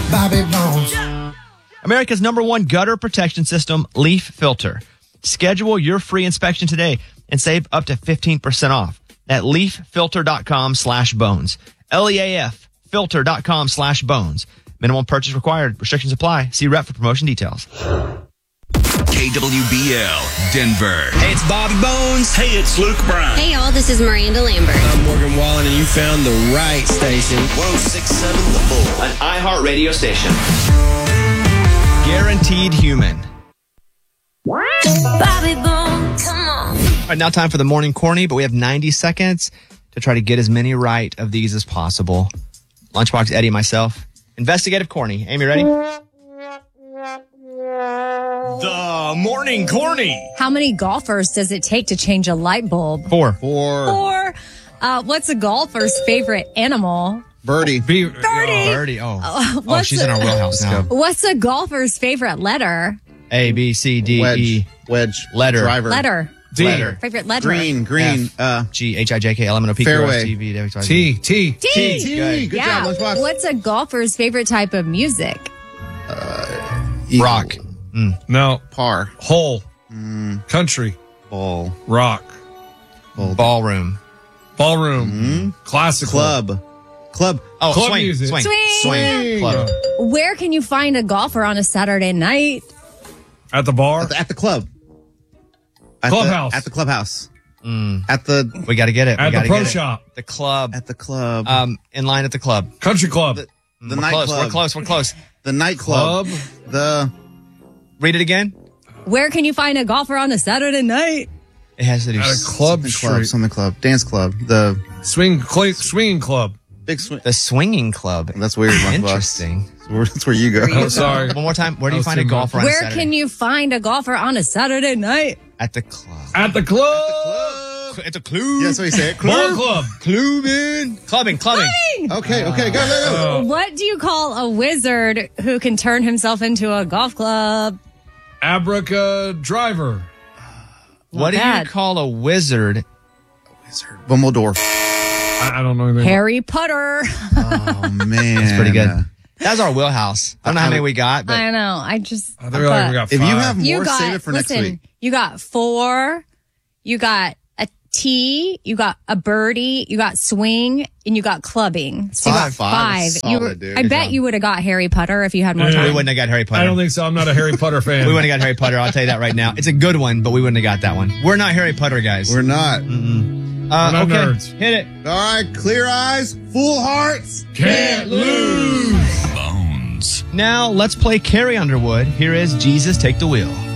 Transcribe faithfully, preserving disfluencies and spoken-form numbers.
Bobby Bones. America's number one gutter protection system, Leaf Filter. Schedule your free inspection today and save up to fifteen percent off at leaffilter.com slash bones. L E A F filter.com slash bones. Minimum purchase required. Restrictions apply. See rep for promotion details. K W B L, Denver. Hey, it's Bobby Bones. Hey, it's Luke Brown. Hey, y'all, this is Miranda Lambert. I'm Morgan Wallen, and you found the right station. one oh six point seven The Bull. An iHeartRadio station. Guaranteed human. Bobby Bones, come on. All right, now time for the morning corny, but we have ninety seconds to try to get as many right of these as possible. Lunchbox Eddie, myself. Investigative corny. Amy, ready? The morning corny. How many golfers does it take to change a light bulb? Four. Four. Four. Uh, what's a golfer's favorite animal? Birdie. Be- Birdie. Birdie. Oh, Uh, oh she's a, in our wheelhouse now. What's a golfer's favorite letter? A, B, C, D, Wedge. E, Wedge. Letter. Driver. Letter. D. Letter. Favorite letter. Green. Green. F, Uh, G, H, I, J, K, L, M, N, O, P, Q, R, S, Fairway. T, V, W, X, Y, Z. T. T. T. T. Good. Good yeah. job, Lunchbox. What's a golfer's favorite type of music? Eagle. Rock. No. Par. Hole. Country. Ball. Rock. Ballroom. Ballroom. Classical. Club. Club. Oh, Club swing. music. Swing. Swing. Swing. Club. Where can you find a golfer on a Saturday night? At the bar. At the, at the club. At Clubhouse. The, at the clubhouse. At the We got to get it. We At the gotta pro get it. shop. The club. at the club. Um, in line at the club. Country club. the we're nightclub. close. We're close. We're close. The nightclub. Club. The Read it again. Where can you find a golfer on a Saturday night? It has to do. At a s- club something club. street. Something club. Dance club. The Swing. Cl- swinging club. big swing. The swinging club. That's weird. Lunchbox. Interesting. That's where you go. Oh, sorry. One more time. Where do That you was find a too much. golfer on a Where Saturday? can you find a golfer on a Saturday night? At the club. At the club. At the club. Yeah, that's what you say. Ball club. Clubbing. Clubbing. Clubbing. Okay, okay, go, go, go. Uh, What do you call a wizard who can turn himself into a golf club? Abracadriver. What do bad. you call a wizard? Bumbledore. I, I don't know anything. Harry Potter. Oh, man. That's pretty good. That was our wheelhouse. I don't know how many we got, but I know. I just. I think we only got If five. you have more, you got, save it for listen, next week. You got four. You got a T. You got a birdie. You got swing, and you got clubbing. So you Five. got five. Five. You Solid, were, dude. I Good bet job. you would have got Harry Potter if you had more Yeah. time. we wouldn't have got Harry Potter. I don't think so. I'm not a Harry Potter fan. we wouldn't have got Harry Potter. I'll tell you that right now. It's a good one, but we wouldn't have got that one. We're not Harry Potter guys. We're not. uh, We're not okay. nerds. Hit it. All right, clear eyes, full hearts. Can't lose. Bones. Now let's play Carrie Underwood. Here is Jesus Take the Wheel.